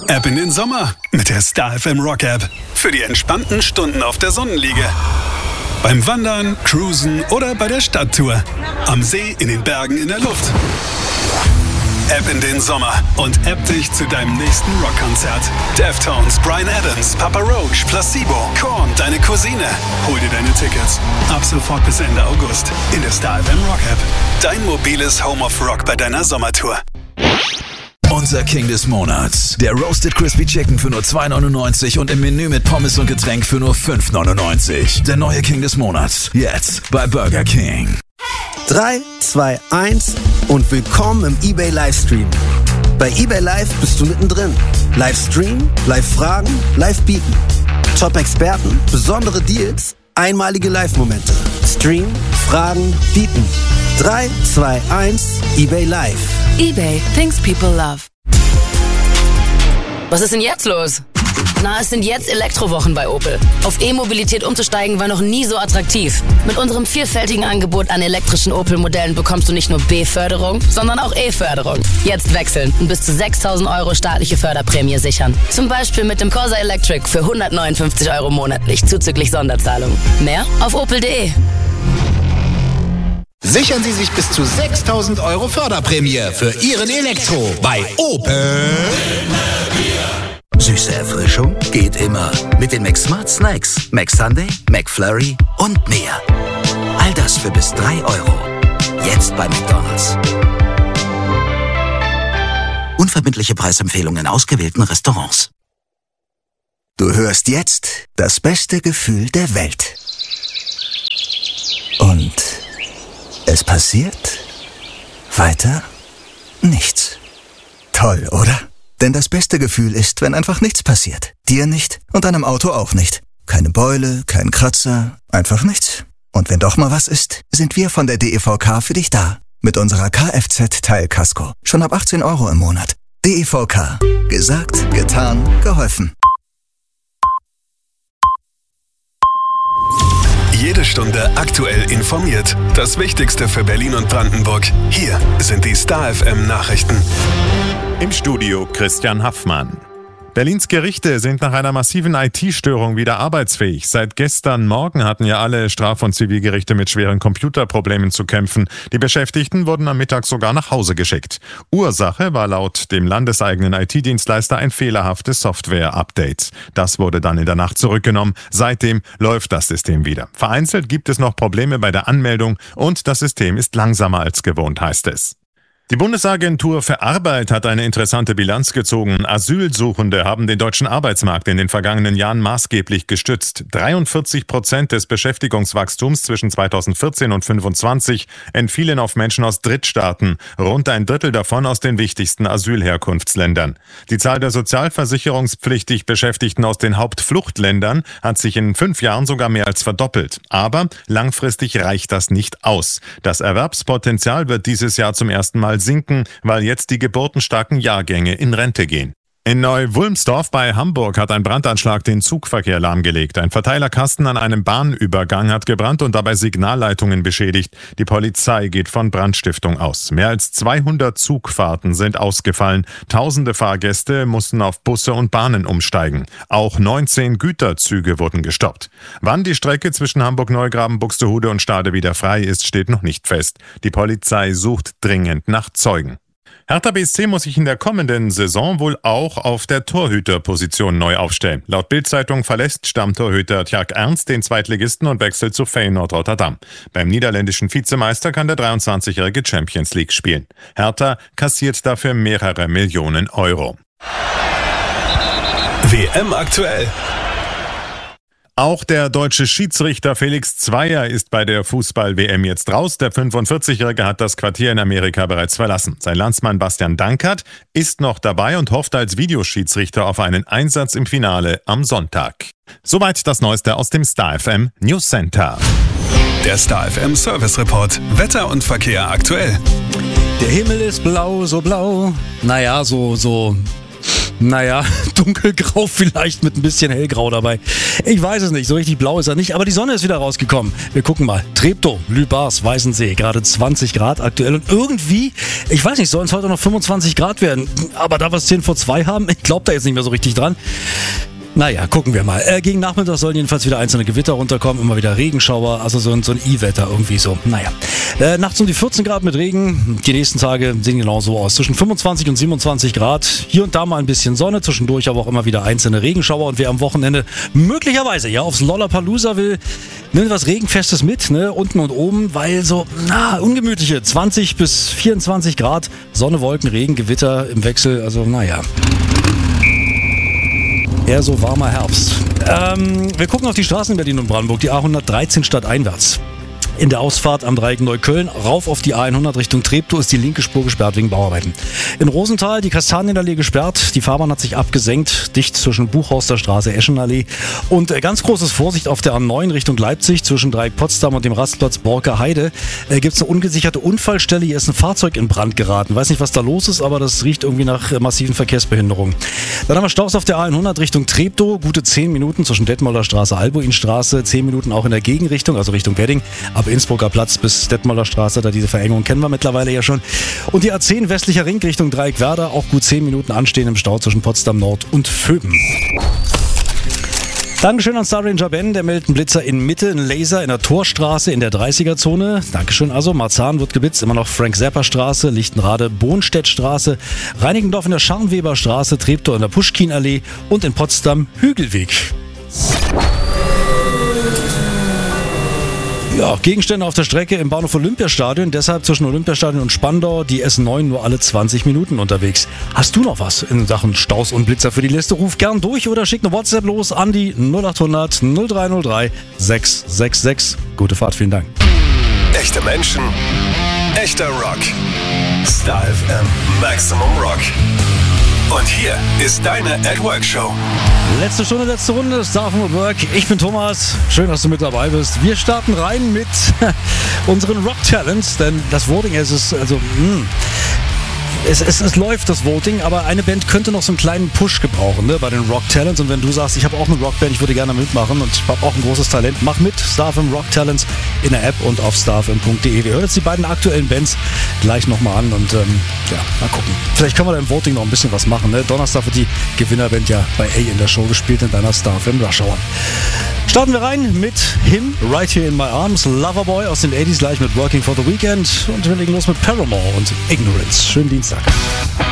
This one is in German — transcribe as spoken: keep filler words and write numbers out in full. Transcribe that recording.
Ab in den Sommer mit der Star F M Rock App. Für die entspannten Stunden auf der Sonnenliege. Beim Wandern, Cruisen oder bei der Stadttour. Am See, in den Bergen, in der Luft. Ab in den Sommer und app dich zu deinem nächsten Rockkonzert. Deftones, Bryan Adams, Papa Roach, Placebo, Korn, deine Cousine. Hol dir deine Tickets. Ab sofort bis Ende August in der Star F M Rock App. Dein mobiles Home of Rock bei deiner Sommertour. Unser King des Monats. Der Roasted Crispy Chicken für nur zwei neunundneunzig und im Menü mit Pommes und Getränk für nur fünf neunundneunzig. Der neue King des Monats. Jetzt bei Burger King. drei, zwei, eins und willkommen im eBay Livestream. Bei eBay Live bist du mittendrin. Livestream, Live-Fragen, Live-Bieten. Top-Experten, besondere Deals, einmalige Live-Momente. Stream, Fragen, Bieten. drei, zwei, eins, eBay Live. eBay, things people love. Was ist denn jetzt los? Na, es sind jetzt Elektrowochen bei Opel. Auf E-Mobilität umzusteigen war noch nie so attraktiv. Mit unserem vielfältigen Angebot an elektrischen Opel-Modellen bekommst du nicht nur B-Förderung, sondern auch E-Förderung. Jetzt wechseln und bis zu sechstausend Euro staatliche Förderprämie sichern. Zum Beispiel mit dem Corsa Electric für hundertneunundfünfzig Euro monatlich zuzüglich Sonderzahlung. Mehr auf opel punkt de. Sichern Sie sich bis zu sechstausend Euro Förderprämie für Ihren Elektro bei Opel. Süße Erfrischung geht immer. Mit den McSmart Snacks, McSunday, McFlurry und mehr. All das für bis drei Euro. Jetzt bei McDonald's. Unverbindliche Preisempfehlungen in ausgewählten Restaurants. Du hörst jetzt das beste Gefühl der Welt. Und es passiert weiter nichts. Toll, oder? Denn das beste Gefühl ist, wenn einfach nichts passiert. Dir nicht und deinem Auto auch nicht. Keine Beule, kein Kratzer, einfach nichts. Und wenn doch mal was ist, sind wir von der D E V K für dich da. Mit unserer Kfz-Teilkasko. Schon ab achtzehn Euro im Monat. D E V K. Gesagt, getan, geholfen. Jede Stunde aktuell informiert. Das Wichtigste für Berlin und Brandenburg. Hier sind die Star F M Nachrichten. Im Studio Christian Haffmann. Berlins Gerichte sind nach einer massiven I T-Störung wieder arbeitsfähig. Seit gestern Morgen hatten ja alle Straf- und Zivilgerichte mit schweren Computerproblemen zu kämpfen. Die Beschäftigten wurden am Mittag sogar nach Hause geschickt. Ursache war laut dem landeseigenen I T-Dienstleister ein fehlerhaftes Software-Update. Das wurde dann in der Nacht zurückgenommen. Seitdem läuft das System wieder. Vereinzelt gibt es noch Probleme bei der Anmeldung und das System ist langsamer als gewohnt, heißt es. Die Bundesagentur für Arbeit hat eine interessante Bilanz gezogen. Asylsuchende haben den deutschen Arbeitsmarkt in den vergangenen Jahren maßgeblich gestützt. dreiundvierzig Prozent des Beschäftigungswachstums zwischen zweitausendvierzehn und fünfundzwanzig entfielen auf Menschen aus Drittstaaten, rund ein Drittel davon aus den wichtigsten Asylherkunftsländern. Die Zahl der sozialversicherungspflichtig Beschäftigten aus den Hauptfluchtländern hat sich in fünf Jahren sogar mehr als verdoppelt. Aber langfristig reicht das nicht aus. Das Erwerbspotenzial wird dieses Jahr zum ersten Mal sinken, weil jetzt die geburtenstarken Jahrgänge in Rente gehen. In Neu-Wulmsdorf bei Hamburg hat ein Brandanschlag den Zugverkehr lahmgelegt. Ein Verteilerkasten an einem Bahnübergang hat gebrannt und dabei Signalleitungen beschädigt. Die Polizei geht von Brandstiftung aus. Mehr als zweihundert Zugfahrten sind ausgefallen. Tausende Fahrgäste mussten auf Busse und Bahnen umsteigen. Auch neunzehn Güterzüge wurden gestoppt. Wann die Strecke zwischen Hamburg-Neugraben, Buxtehude und Stade wieder frei ist, steht noch nicht fest. Die Polizei sucht dringend nach Zeugen. Hertha B S C muss sich in der kommenden Saison wohl auch auf der Torhüterposition neu aufstellen. Laut Bild-Zeitung verlässt Stammtorhüter Tjark Ernst den Zweitligisten und wechselt zu Feyenoord Rotterdam. Beim niederländischen Vizemeister kann der dreiundzwanzigjährige Champions League spielen. Hertha kassiert dafür mehrere Millionen Euro. W M aktuell. Auch der deutsche Schiedsrichter Felix Zweier ist bei der Fußball-W M jetzt raus. Der fünfundvierzigjährige hat das Quartier in Amerika bereits verlassen. Sein Landsmann Bastian Dankert ist noch dabei und hofft als Videoschiedsrichter auf einen Einsatz im Finale am Sonntag. Soweit das Neueste aus dem Star F M News Center. Der Star F M Service Report. Wetter und Verkehr aktuell. Der Himmel ist blau, so blau. Naja, so, so... Naja, dunkelgrau vielleicht mit ein bisschen hellgrau dabei. Ich weiß es nicht, so richtig blau ist er nicht, aber die Sonne ist wieder rausgekommen. Wir gucken mal. Treptow, Lübars, Weißensee, gerade zwanzig Grad aktuell und irgendwie, ich weiß nicht, sollen es heute noch fünfundzwanzig Grad werden, aber da wir es zehn vor zwei haben, ich glaube da jetzt nicht mehr so richtig dran. Naja, gucken wir mal. Äh, gegen Nachmittag sollen jedenfalls wieder einzelne Gewitter runterkommen, immer wieder Regenschauer, also so ein, so ein I-Wetter irgendwie so. Naja, äh, nachts um die vierzehn Grad mit Regen, die nächsten Tage sehen genau so aus. Zwischen fünfundzwanzig und siebenundzwanzig Grad, hier und da mal ein bisschen Sonne, zwischendurch aber auch immer wieder einzelne Regenschauer und wer am Wochenende möglicherweise ja aufs Lollapalooza will, nimmt was Regenfestes mit, ne, unten und oben, weil so, na, ungemütliche zwanzig bis vierundzwanzig Grad, Sonne, Wolken, Regen, Gewitter im Wechsel, also naja. Eher so warmer Herbst. Ähm, wir gucken auf die Straßen in Berlin und Brandenburg, die A hundertdreizehn stadteinwärts. In der Ausfahrt am Dreieck Neukölln rauf auf die A hundert Richtung Treptow ist die linke Spur gesperrt wegen Bauarbeiten. In Rosenthal die Kastanienallee gesperrt, die Fahrbahn hat sich abgesenkt, dicht zwischen Buchhorster Straße, Eschenallee. Und äh, ganz großes Vorsicht auf der A neun Richtung Leipzig zwischen Dreieck Potsdam und dem Rastplatz Borker Heide. Äh, gibt es eine ungesicherte Unfallstelle, hier ist ein Fahrzeug in Brand geraten. Weiß nicht, was da los ist, aber das riecht irgendwie nach äh, massiven Verkehrsbehinderungen. Dann haben wir Staus auf der A hundert Richtung Treptow, gute zehn Minuten zwischen Detmolder Straße, Albuinstraße, zehn Minuten auch in der Gegenrichtung, also Richtung Wedding. Ab Innsbrucker Platz bis Detmolder Straße, da diese Verengung kennen wir mittlerweile ja schon. Und die A zehn westlicher Ring Richtung Dreieck Werder, auch gut zehn Minuten anstehen im Stau zwischen Potsdam Nord und Vöben. Dankeschön an Star Ranger Ben, der meldet einen Blitzer in Mitte, einen Laser in der Torstraße in der dreißiger-Zone. Dankeschön also, Marzahn wird geblitzt, immer noch Frank-Zappa-Straße, Lichtenrade, Bohnstedt-Straße, Reinickendorf in der Scharnweber-Straße, Treptow in der Puschkin-Allee und in Potsdam Hügelweg. Ja, Gegenstände auf der Strecke im Bahnhof Olympiastadion, deshalb zwischen Olympiastadion und Spandau die S neun nur alle zwanzig Minuten unterwegs. Hast du noch was in Sachen Staus und Blitzer für die Liste? Ruf gern durch oder schick eine WhatsApp los an die null acht hundert null drei null drei sechs sechs sechs. Gute Fahrt, vielen Dank. Echte Menschen, echter Rock. Star F M Maximum Rock. Und hier ist deine At Work Show. Letzte Stunde, letzte Runde, Star F M at Work. Ich bin Thomas. Schön, dass du mit dabei bist. Wir starten rein mit unseren Rock Talents, denn das Voting es ist also mh. Es, es, es läuft das Voting, aber eine Band könnte noch so einen kleinen Push gebrauchen, ne, bei den Rock Talents. Und wenn du sagst, ich habe auch eine Rockband, ich würde gerne mitmachen und ich habe auch ein großes Talent, mach mit. Star F M Rock Talents in der App und auf star f m punkt d e. Wir hören jetzt die beiden aktuellen Bands gleich nochmal an und ähm, ja, mal gucken. Vielleicht können wir da im Voting noch ein bisschen was machen. Ne? Donnerstag wird die Gewinnerband ja bei A in der Show gespielt in deiner Star F M Rush Hour. Starten wir rein mit Him, Right Here in My Arms, Loverboy aus den achtziger gleich mit Working for the Weekend und wir legen los mit Paramore und Ignorance. Schönen Dienstag.